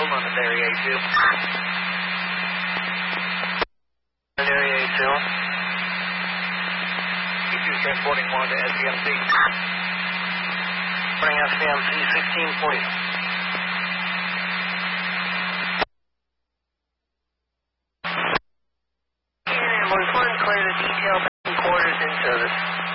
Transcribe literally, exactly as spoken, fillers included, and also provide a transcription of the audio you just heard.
Hold on to area A two. Area A two. E two transporting one to S C M C. Running S C M C sixteen forty. And we're going to clear the detail back and quarters in service.